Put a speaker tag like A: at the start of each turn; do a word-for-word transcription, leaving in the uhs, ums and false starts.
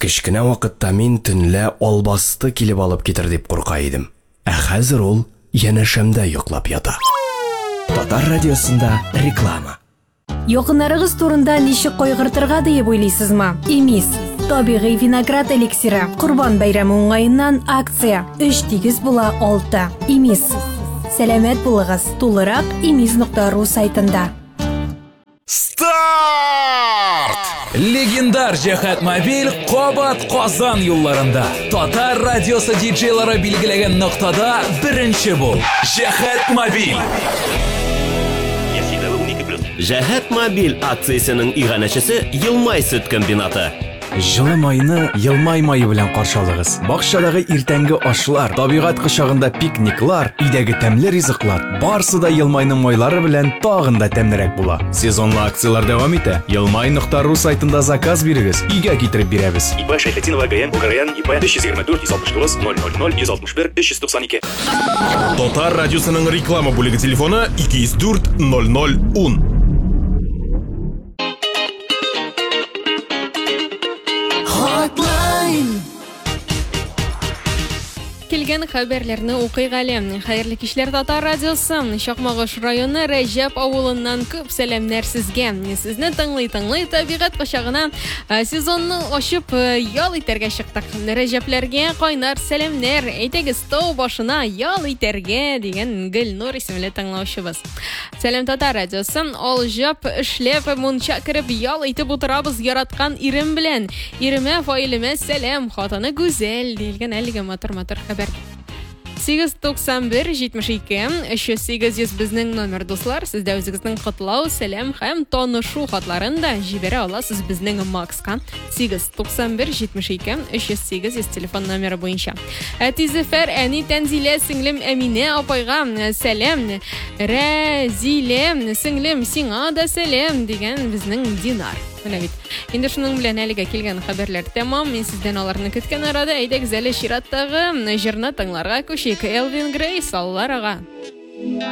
A: Кечкенә вакытта мин төнлә албасты килеп алып китер дип курка идем. Ә хәзер ул янәшәмдә йоклап ята. Татар радиосында реклама.
B: Якыннарыгыз турында ничек кайгыртырга дип уйлыйсызмы? Имис. Табигый виноград эликсиры. Курбан бәйрәме уңаеннан акция. өч тигез була алты. Имис. Сәламәт булыгыз. Тулырак имис нокта ру сайтында.
C: Старт! Легендар Җәһәт мобиль Кабат Казан юлларында. Татар радиосы диджейлары билгеләгән ноктада беренче бул. Җәһәт мобиль.
D: Җәһәт мобиль акциясының иганәчесе Елмай сөт комбинаты.
E: Җылы майны Елмай майы белән каршылыгыз. Бакчадагы иртәнге ашлар, табигать кочагында пикниклар, өйдәге тәмле ризыклар, барысы да Елмайның майлары белән тагын да тәмлерәк була. Сезонлы акциялар дәвам итә. елмай нокта ру сайтында заказ бирегез, өйгә китереп бирәбез.
F: ИП Шәйхетдинова ГН УГРН ИП өч йөз егерме дүрт йөз алтмыш тугыз ноль ноль ноль йөз алтмыш бер өч йөз туксан ике.
G: Татар радиосының реклама бүлеге телефоны ике йөз дүрт ноль ноль ун.
H: Килгән хәбәрләрне укыйгалем. Хәерле кичләр, Татар радиосы. Чакмагыш районы Рәҗәп авылыннан күп сәламнәр сезгә. Сезне тыңлый-тыңлый табигать кочагына сезонны ачып ял итәргә чыктык. Рәҗәпләргә кайнар сәламнәр. Әйтегез, тау башына ял итәргә дигән Гөлнур исемле тыңлаучыбыз. Сәлам, Татар радиосы. Алҗап эшләп мунча кереп ял итеп утырабыз яраткан ирем белән. Иремә фаилемә сәлам, хатыны гүзәл дигән әлеге матур-матур хәбәр. сигез туксан бер җитмеш ике өч йөз сигез йөз безнең номер, дуслар. Сез дә үзегезнең котлау, сәлам һәм танышу хатларын да җибәрә аласыз безнең Макска. сигез туксан бер җитмеш ике өч йөз сигез йөз телефон номеры буенча. Әти Зөфәр, әни Тәнзилә, сеңлем Әминә апайга сәлам. Рәзилә, сеңлем сиңа да сәлам дигән безнең Динар. Менә бит. Инде шуның белән әлегә килгән хәбәрләр тәмам. Мин сездән аларны көткән арада әйдәгез әле чираттагы җырны тыңларга күчик. Элвин Грей, саллар ага.